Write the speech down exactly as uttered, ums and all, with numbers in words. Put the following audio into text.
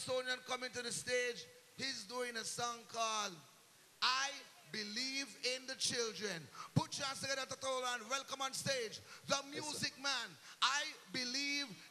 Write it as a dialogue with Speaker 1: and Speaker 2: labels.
Speaker 1: Johnsonian coming to the stage. He's doing a song called I Believe in the Children. Put your hands together, Toto, and welcome on stage the music man. I believe